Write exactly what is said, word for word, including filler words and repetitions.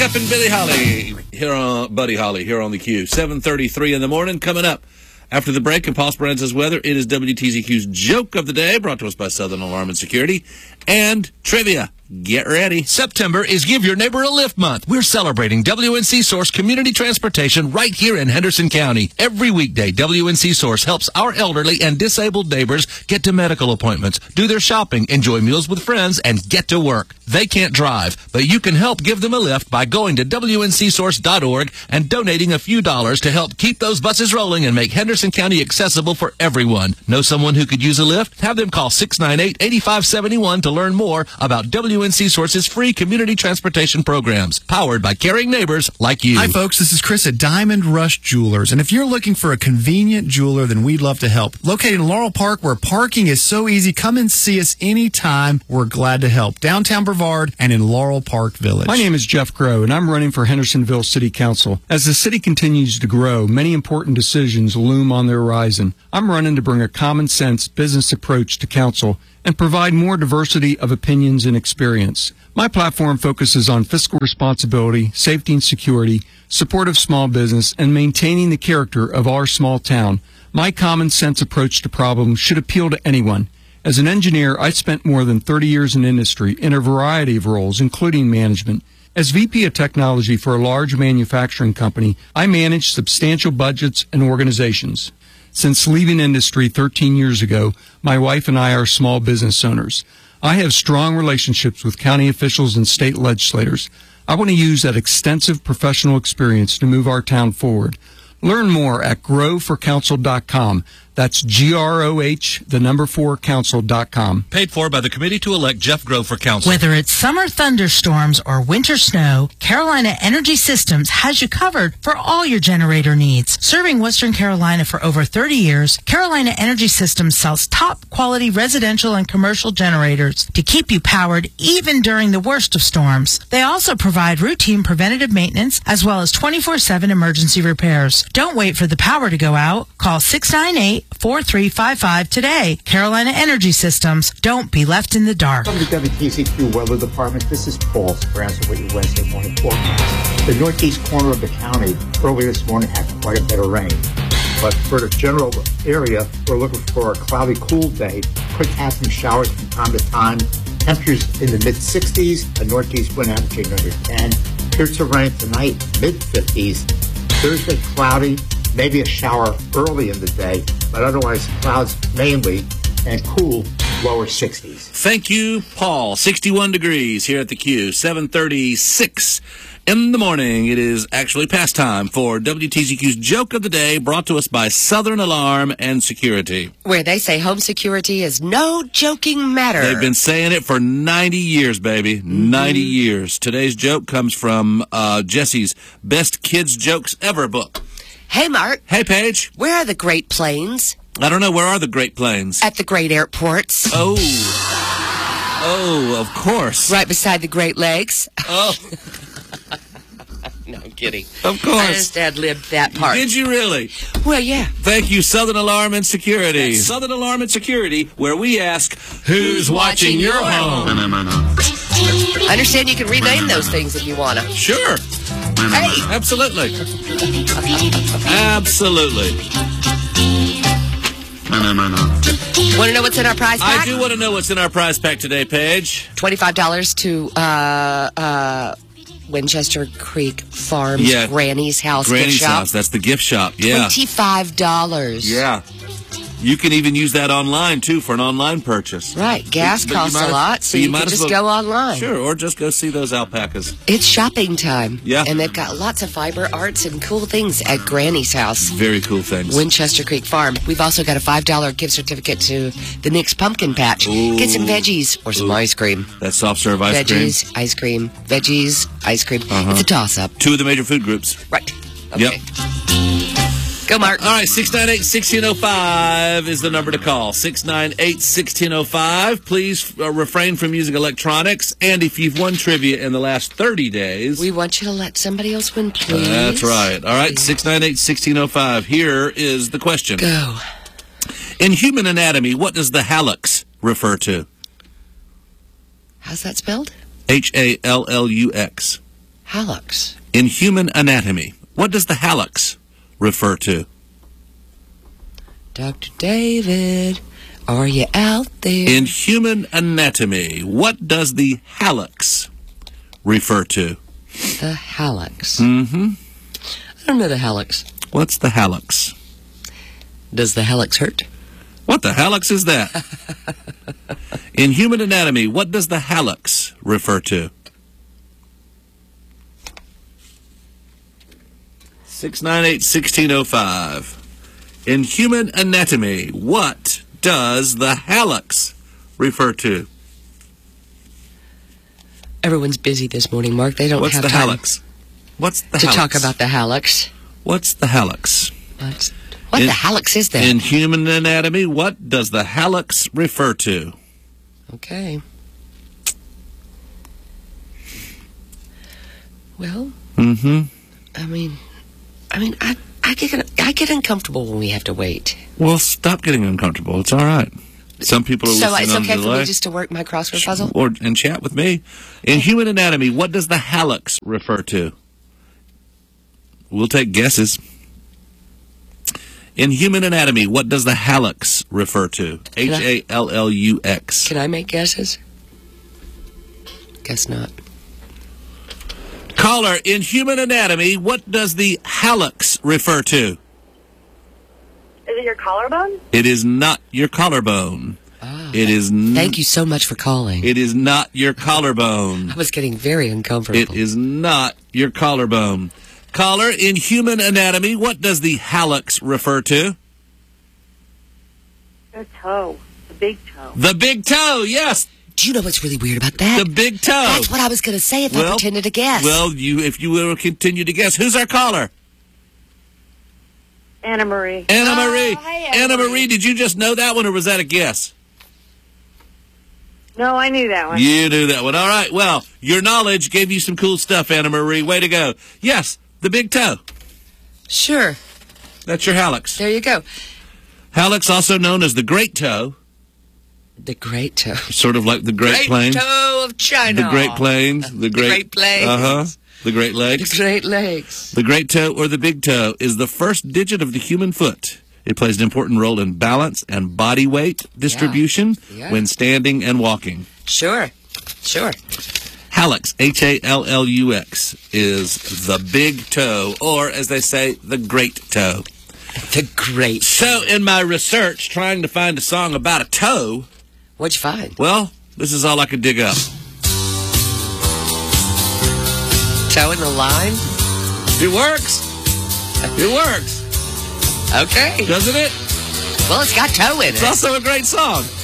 up and Billy Holly here on Buddy Holly here on the Q. seven thirty-three in the morning. Coming up after the break and Paul Speranza's weather, it is W T Z Q's Joke of the Day, brought to us by Southern Alarm and Security, and trivia. Get ready. September is Give Your Neighbor a Lift Month. We're celebrating W N C Source Community Transportation right here in Henderson County. Every weekday, W N C Source helps our elderly and disabled neighbors get to medical appointments, do their shopping, enjoy meals with friends, and get to work. They can't drive, but you can help give them a lift by going to W N C source dot org and donating a few dollars to help keep those buses rolling and make Henderson County accessible for everyone. Know someone who could use a lift? Have them call six nine eight, eight five seven one to learn more about W N C Source's free community transportation programs, powered by caring neighbors like you. Hi, folks. This is Chris at Diamond Rush Jewelers. And if you're looking for a convenient jeweler, then we'd love to help. Located in Laurel Park, where parking is so easy, come and see us anytime. We're glad to help. Downtown Brevard and in Laurel Park Village. My name is Jeff Groh, and I'm running for Hendersonville City Council. As the city continues to grow, many important decisions loom on the horizon. I'm running to bring a common-sense business approach to council and provide more diversity of opinions and experience. My platform focuses on fiscal responsibility, safety and security, support of small business, and maintaining the character of our small town. My common sense approach to problems should appeal to anyone. As an engineer, I spent more than thirty years in industry in a variety of roles, including management. As V P of Technology for a large manufacturing company, I manage substantial budgets and organizations. Since leaving industry thirteen years ago, my wife and I are small business owners. I have strong relationships with county officials and state legislators. I want to use that extensive professional experience to move our town forward. Learn more at grow for council dot com. That's G R O H, the number four, council dot com. Paid for by the committee to elect Jeff Groh for council. Whether it's summer thunderstorms or winter snow, Carolina Energy Systems has you covered for all your generator needs. Serving Western Carolina for over thirty years, Carolina Energy Systems sells top quality residential and commercial generators to keep you powered even during the worst of storms. They also provide routine preventative maintenance as well as twenty-four seven emergency repairs. Don't wait for the power to go out. Call six nine eight, four three five five today. Carolina Energy Systems. Don't be left in the dark. Welcome to W T Z Q Weather Department. This is Paul Speranza with your Wednesday morning forecast. The northeast corner of the county early this morning had quite a bit of rain. But for the general area, we're looking for a cloudy, cool day. Could have some showers from time to time. Temperatures in the mid sixties, a northeast wind averaging under ten. Here's to rain tonight, mid fifties. Thursday, cloudy, maybe a shower early in the day, but otherwise clouds mainly, and cool, lower sixties. Thank you, Paul. sixty-one degrees here at the Q. seven thirty-six in the morning. It is actually past time for W T Z Q's Joke of the Day, brought to us by Southern Alarm and Security. Where they say home security is no joking matter. They've been saying it for ninety years, baby. Mm-hmm. ninety years. Today's joke comes from uh, Jesse's Best Kids Jokes Ever book. Hey, Mark. Hey, Paige. Where are the Great Plains? I don't know. Where are the Great Plains? At the great airports. Oh. Oh, of course. Right beside the Great Lakes. Oh. No, I'm kidding. Of course. I just ad-libbed that part. Did you really? Well, yeah. Thank you, Southern Alarm and Security. That's Southern Alarm and Security, where we ask, who's watching your home? I understand you can rename those things if you want to. Sure. Hey. Absolutely. Absolutely. Want to know what's in our prize pack? I do want to know what's in our prize pack today, Paige. twenty-five dollars to uh, uh, Winchester Creek Farms, yeah. Granny's House Granny's gift shop. House. That's the gift shop. Yeah. twenty-five dollars. Yeah. You can even use that online, too, for an online purchase. Right. Gas but, costs but a lot, so you, you can just well, go online. Sure, or just go see those alpacas. It's shopping time. Yeah. And they've got lots of fiber arts and cool things at Granny's House. Very cool things. Winchester Creek Farm. We've also got a five dollar gift certificate to the Nick's Pumpkin Patch. Ooh. Get some veggies or some Ooh. ice cream. That soft serve ice veggies, cream. Veggies, ice cream. Veggies, ice cream. Uh-huh. It's a toss-up. Two of the major food groups. Right. Okay. Yep. Go, Mark. All right, six nine eight, one six zero five is the number to call. six nine eight, one six zero five. Please uh, refrain from using electronics. And if you've won trivia in the last thirty days... We want you to let somebody else win, please. That's right. All right, six nine eight, one six zero five. Here is the question. Go. In human anatomy, what does the hallux refer to? How's that spelled? H A L L U X. Hallux. In human anatomy, what does the hallux refer to? Doctor David, are you out there? In human anatomy, what does the hallux refer to? The hallux. Mm-hmm. I don't know the hallux. What's the hallux? Does the hallux hurt? What the hallux is that? In human anatomy, what does the hallux refer to? six nine eight, one six zero five. In human anatomy, what does the hallux refer to? Everyone's busy this morning, Mark. They don't What's have the time hallux? What's the to hallux? talk about the hallux. What's the hallux? What's, what In- the hallux is that? In human anatomy, what does the hallux refer to? Okay. Well, Mm-hmm. I mean, I mean, I, I get, I get uncomfortable when we have to wait. Well, stop getting uncomfortable. It's all right. Some people are So listening it's on okay for delay. me just to work my crossword puzzle? Or and chat with me. In human anatomy, what does the hallux refer to? We'll take guesses. In human anatomy, what does the hallux refer to? H A L L U X. Can I make guesses? Guess not. Caller, in human anatomy, what does the hallux refer to? Is it your collarbone? It is not your collarbone. Ah, It is n- Thank you so much for calling. It is not your collarbone. I was getting very uncomfortable. It is not your collarbone. Caller, in human anatomy, what does the hallux refer to? The toe. The big toe. The big toe, yes. Do you know what's really weird about that? The big toe. That's what I was going to say if I Well, pretended to guess. Well, you, if you will continue to guess, who's our caller? Anna Marie. Anna Oh, Marie. hi, Anna Anna Marie, Marie. did you just know that one, or was that a guess? No, I knew that one. You knew that one. All right. Well, your knowledge gave you some cool stuff, Anna Marie. Way to go. Yes, the big toe. Sure. That's your hallux. There you go. Hallux, also known as the great toe, The Great Toe. sort of like the Great, Great Plains. Toe of China. The Great Plains. The Great, Great Plains. Uh-huh. The Great Lakes. The Great Lakes. The great toe or the big toe is the first digit of the human foot. It plays an important role in balance and body weight distribution Yeah. when standing and walking. Sure. Sure. Hallux, H A L L U X, is the big toe, or as they say, the great toe. The Great. So in my research, trying to find a song about a toe, What'd you find? well, this is all I could dig up. Toe in the line? It works. It works. Okay. Doesn't it? Well, it's got toe in it. It's also a great song.